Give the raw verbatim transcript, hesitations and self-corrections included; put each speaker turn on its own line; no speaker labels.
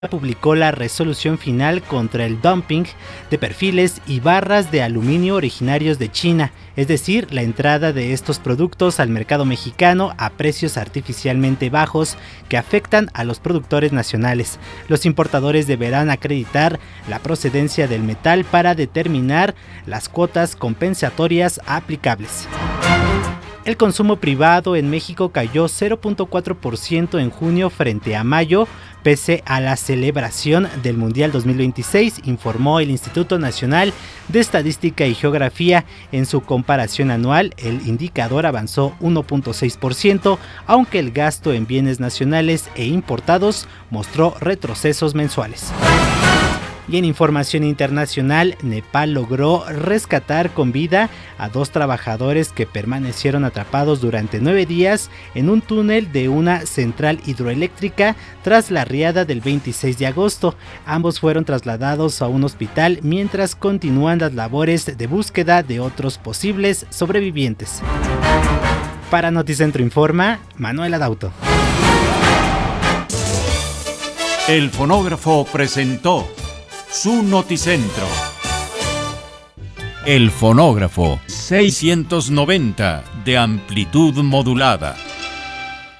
publicó la resolución final contra el dumping de perfiles y barras de aluminio originarios de China, es decir, la entrada de estos productos al mercado mexicano a precios artificialmente bajos que afectan a los productores nacionales. Los importadores deberán acreditar la procedencia del metal para determinar las cuotas compensatorias aplicables. El consumo privado en México cayó cero punto cuatro por ciento en junio frente a mayo, pese a la celebración del Mundial dos mil veintiséis, informó el Instituto Nacional de Estadística y Geografía. En su comparación anual, el indicador avanzó uno punto seis por ciento, aunque el gasto en bienes nacionales e importados mostró retrocesos mensuales. Y en información internacional, Nepal logró rescatar con vida a dos trabajadores que permanecieron atrapados durante nueve días en un túnel de una central hidroeléctrica tras la riada del veintiséis de agosto. Ambos fueron trasladados a un hospital mientras continúan las labores de búsqueda de otros posibles sobrevivientes. Para Noticentro Informa, Manuel Adauto.
El Fonógrafo presentó su Noticentro. El Fonógrafo seiscientos noventa de amplitud modulada.